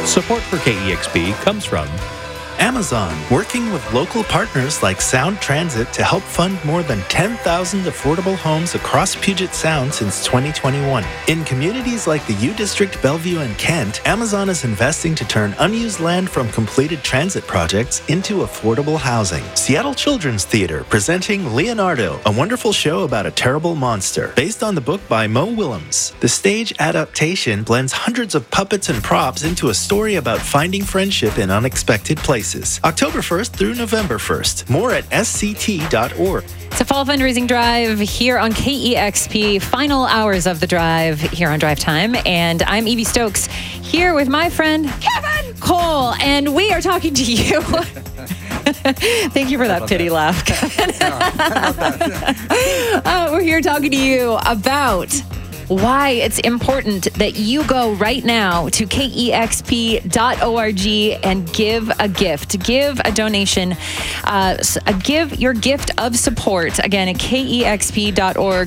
Support for KEXP comes from Amazon, working with local partners like Sound Transit to help fund more than 10,000 affordable homes across Puget Sound since 2021. In communities like the U District, Bellevue, and Kent, Amazon is investing to turn unused land from completed transit projects into affordable housing. Seattle Children's Theater presenting Leonardo, a wonderful show about a terrible monster, based on the book by Mo Willems. The stage adaptation blends hundreds of puppets and props into a story about finding friendship in unexpected places. October 1st through November 1st. More at sct.org. It's a fall fundraising drive here on KEXP. Final hours of the drive here on Drive Time. And I'm Evie Stokes here with my friend Kevin Cole. And we are talking to you. Thank you for that pity laugh, Kevin. We're here talking to you about why it's important that you go right now to KEXP.org and give a gift. Give a donation. Give your gift of support. Again, at KEXP.org.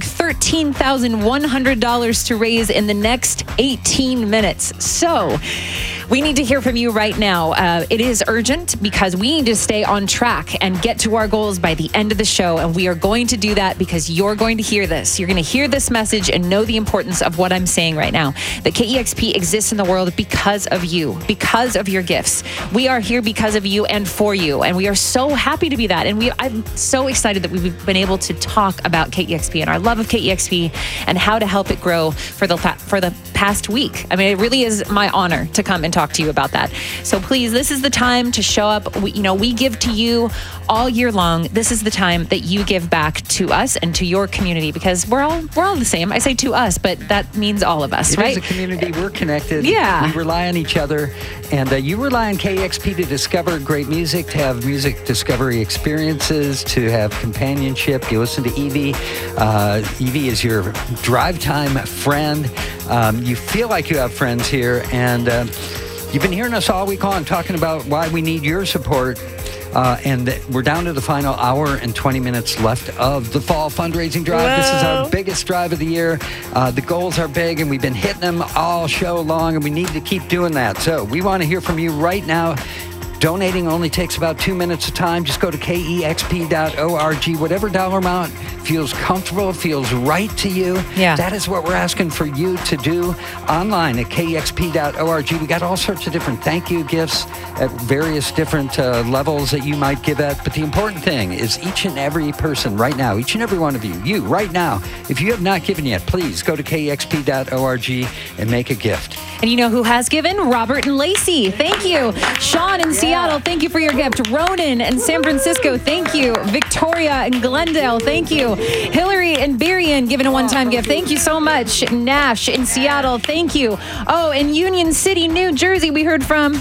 $13,100 to raise in the next 18 minutes. So we need to hear from you right now. It is urgent because we need to stay on track and get to our goals by the end of the show. And we are going to do that because you're going to hear this. You're going to hear this message and know the importance of what I'm saying right now. That KEXP exists in the world because of you, because of your gifts. We are here because of you and for you. And we are so happy to be that. And I'm so excited that we've been able to talk about KEXP and our love of KEXP and how to help it grow for the past week. I mean, it really is my honor to come and talk to you about that. So please, this is the time to show up. We give to you all year long. This is the time that you give back to us and to your community because we're all the same. I say to us, but that means all of us, right? It is a community. We're connected. Yeah. We rely on each other. And you rely on KEXP to discover great music, to have music discovery experiences, to have companionship. You listen to Evie. Evie is your drive time friend. You feel like you have friends here. And you've been hearing us all week long talking about why we need your support. And we're down to the final hour and 20 minutes left of the fall fundraising drive. Whoa. This is our biggest drive of the year. The goals are big, and we've been hitting them all show long, and we need to keep doing that. So we want to hear from you right now. Donating only takes about 2 minutes of time. Just go to KEXP.org. Whatever dollar amount feels comfortable, feels right to you. Yeah. That is what we're asking for you to do online at KEXP.org. We got all sorts of different thank you gifts at various different levels that you might give at. But the important thing is each and every person right now, each and every one of you right now, if you have not given yet, please go to KEXP.org and make a gift. And you know who has given? Robert and Lacey. Thank you. Sean in Seattle, thank you for your gift. Ronan in San Francisco, thank you. Victoria in Glendale, thank you. Hillary and Berrien giving a one-time gift. Thank you so much. Nash in Seattle, thank you. Oh, in Union City, New Jersey, we heard from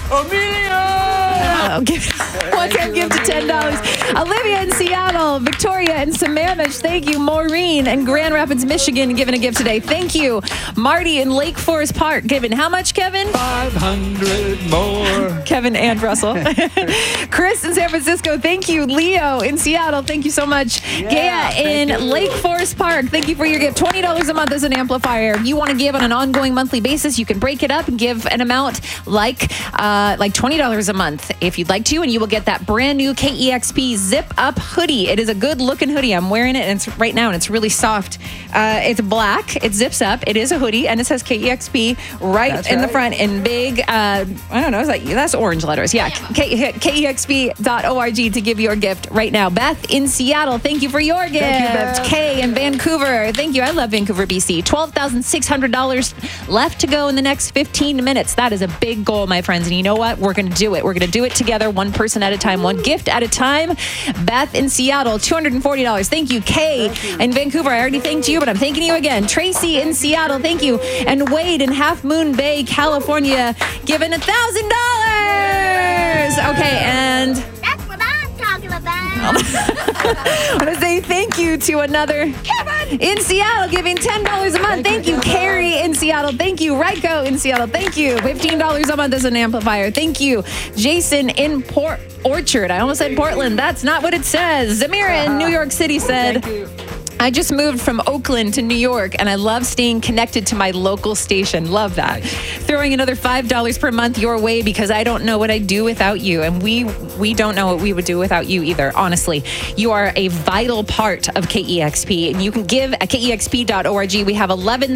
one-time gift to $10. Olivia in Seattle, Victoria in Sammamish, thank you. Maureen in Grand Rapids, Michigan, giving a gift today. Thank you. Marty in Lake Forest Park, giving how much, Kevin? 500 more. Kevin and Russell. Chris in San Francisco, thank you. Leo in Seattle, thank you so much. Gaya in Lake Forest Park, thank you for your gift. $20 a month as an amplifier. If you want to give on an ongoing monthly basis, you can break it up and give an amount like $20 a month if you'd like to, and you will get that brand new KEXP Zip Up hoodie. It is a good looking hoodie. I'm wearing it and it's right now and it's really soft. It's black. It zips up. It is a hoodie and it says KEXP right in the front in big, I don't know, that's orange letters. Yeah, KEXP.org to give your gift right now. Beth in Seattle, thank you for your gift. Thank you, Beth. Kay in Vancouver, thank you. I love Vancouver, BC. $12,600 left to go in the next 15 minutes. That is a big goal, my friends. And you know what? We're going to do it. We're going to do it together, one person at a time, one gift at a time. Beth in Seattle, $240. Thank you. Kay in Vancouver, I already thanked you, but I'm thanking you again. Tracy in Seattle, thank you. And Wade in Half Moon Bay, California, giving $1,000. Okay, and That's what I'm talking about. I want to say thank you to another Kevin in Seattle giving $10 a month. Thank you. Carrie in Seattle. Thank you. Raiko in Seattle. Thank you. $15 a month as an amplifier. Thank you. Jason in Port Orchard. I almost said Portland. That's not what it says. Zamira in New York City said, I just moved from Oakland to New York, and I love staying connected to my local station. Love that. Throwing another $5 per month your way because I don't know what I'd do without you, and we don't know what we would do without you either, honestly. You are a vital part of KEXP, and you can give at kexp.org. We have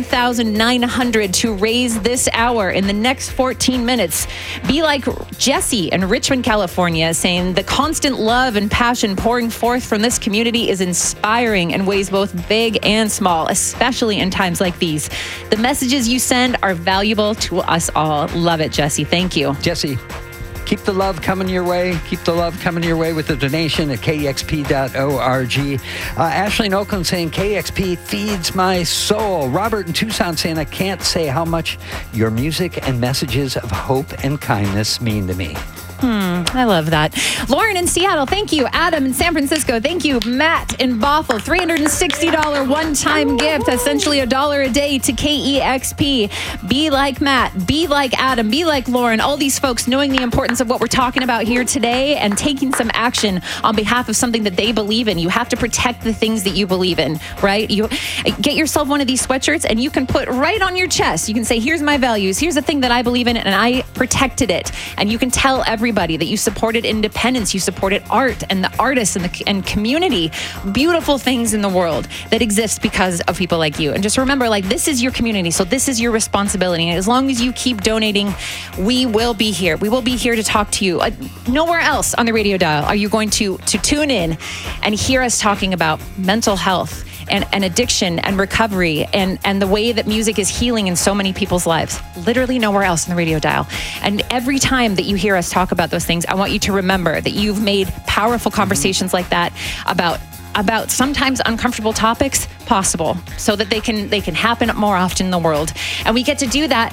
$11,900 to raise this hour in the next 14 minutes. Be like Jesse in Richmond, California, saying the constant love and passion pouring forth from this community is inspiring in ways both big and small, especially in times like these. The messages you send are valuable to us all. Love it, Jesse. Thank you. Jesse, keep the love coming your way. Keep the love coming your way with a donation at kexp.org. Ashley in Oakland saying, KXP feeds my soul. Robert in Tucson saying, I can't say how much your music and messages of hope and kindness mean to me. I love that. Lauren in Seattle, thank you. Adam in San Francisco, thank you. Matt in Bothell, $360 one-time gift, essentially $1 a day to KEXP. Be like Matt, be like Adam, be like Lauren, all these folks knowing the importance of what we're talking about here today and taking some action on behalf of something that they believe in. You have to protect the things that you believe in, right? You get yourself one of these sweatshirts and you can put right on your chest. You can say, here's my values, here's the thing that I believe in, and I protected it. And you can tell everybody that you supported independence, you supported art and the artists and community, beautiful things in the world that exist because of people like you. And just remember, like, this is your community, so this is your responsibility. And as long as you keep donating, we will be here. We will be here to talk to you. Nowhere else on the radio dial are you going to tune in and hear us talking about mental health and addiction and recovery and the way that music is healing in so many people's lives. Literally nowhere else on the radio dial. And every time that you hear us talk about those things, I want you to remember that you've made powerful conversations like that about sometimes uncomfortable topics possible so that they can happen more often in the world. And we get to do that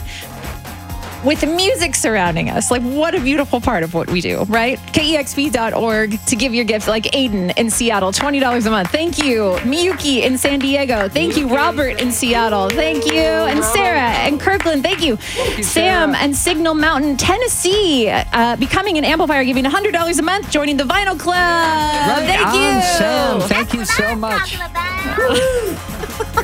with the music surrounding us. Like, what a beautiful part of what we do, right? KEXP.org to give your gift, like Aiden in Seattle, $20 a month. Thank you. Miyuki in San Diego. Thank you. Robert in Seattle. Thank you. And Sarah in Kirkland. Thank you. Sam and Signal Mountain, Tennessee, becoming an amplifier, giving $100 a month, joining the Vinyl Club. Right Thank on, you. Sam. Thank That's you what so I'm much. talking about.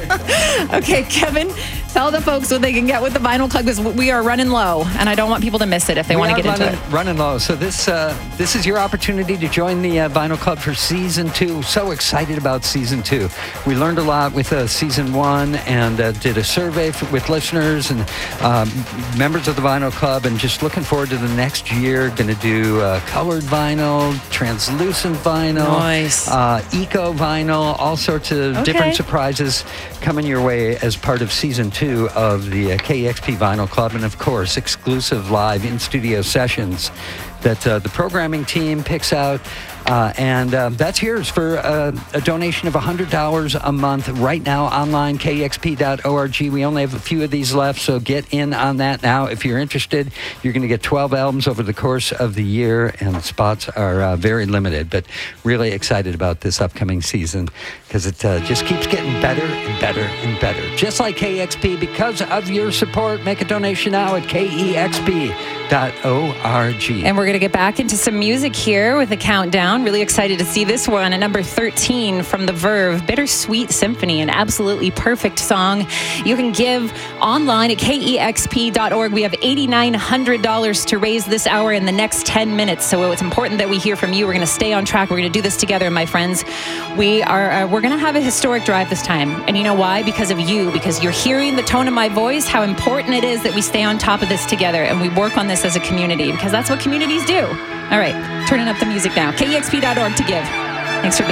Okay, Kevin, tell the folks what they can get with the Vinyl Club, because we are running low, and I don't want people to miss it if they want to get into it. Running low. So this is your opportunity to join the Vinyl Club for Season 2. So excited about Season 2. We learned a lot with Season 1 and did a survey with listeners and members of the Vinyl Club, and just looking forward to the next year. Going to do colored vinyl, translucent vinyl, Nice. Eco vinyl, all sorts of different surprises coming your way as part of Season 2 of the KEXP Vinyl Club, and of course exclusive live in-studio sessions that the programming team picks out. And that's yours for a donation of $100 a month right now online, kexp.org. We only have a few of these left, so get in on that now. If you're interested, you're going to get 12 albums over the course of the year, and the spots are very limited, but really excited about this upcoming season because it just keeps getting better and better and better. Just like KEXP, because of your support, make a donation now at kexp.org. And we're going to get back into some music here with a countdown. Really excited to see this one at number 13 from The Verve, Bittersweet Symphony, an absolutely perfect song. You can give online at kexp.org. We have $8,900 to raise this hour in the next 10 minutes. So it's important that we hear from you. We're going to stay on track. We're going to do this together, my friends. We're going to have a historic drive this time. And you know why? Because of you, because you're hearing the tone of my voice, how important it is that we stay on top of this together and we work on this as a community, because that's what communities do. All right, turning up the music now. KEXP.org to give. Thanks for being